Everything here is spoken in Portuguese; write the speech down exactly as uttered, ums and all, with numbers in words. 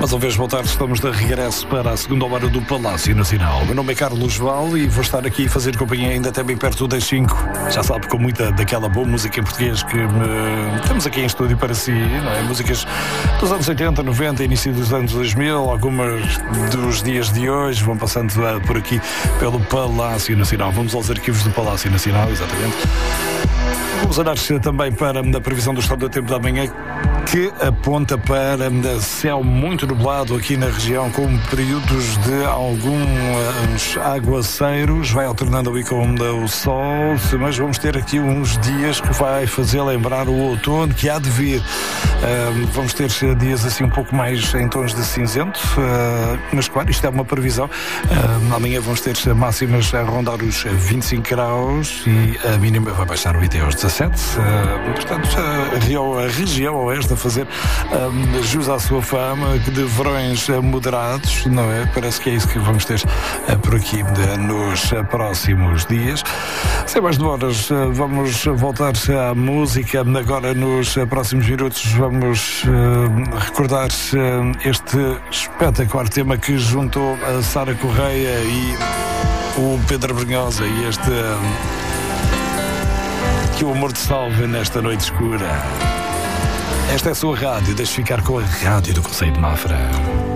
Mais uma vez, boa tarde, estamos de regresso para a segunda hora do Palácio Nacional. O meu nome é Carlos Val e vou estar aqui a fazer companhia ainda até bem perto das cinco. Já sabe, com muita daquela boa música em português que me... temos aqui em estúdio para si, não é? Músicas dos anos oitenta, noventa, início dos anos dois mil, algumas dos dias de hoje vão passando por aqui pelo Palácio Nacional. Vamos aos arquivos do Palácio Nacional, exatamente. Vamos olhar também para a previsão do estado do tempo da manhã, que aponta para céu muito nublado aqui na região, com períodos de alguns aguaceiros, vai alternando ali com o sol, mas vamos ter aqui uns dias que vai fazer lembrar o outono que há de vir. Uh, vamos ter dias assim um pouco mais em tons de cinzento, uh, mas claro, isto é uma previsão. Uh, amanhã vamos ter máximas a rondar os vinte e cinco graus e a mínima vai baixar até aos dezassete. Uh, portanto, a, a região oeste a fazer um, jus à sua fama de verões uh, moderados, não é? Parece que é isso que vamos ter uh, por aqui uh, nos uh, próximos dias. Sem mais demoras, uh, vamos voltar à música. Agora, nos uh, próximos minutos, vamos uh, recordar uh, este espetacular tema que juntou a Sara Correia e o Pedro Brunhosa, e este uh, que o amor te salve nesta noite escura. Esta é a sua rádio, deixe ficar com a rádio do Conselho de Mafra.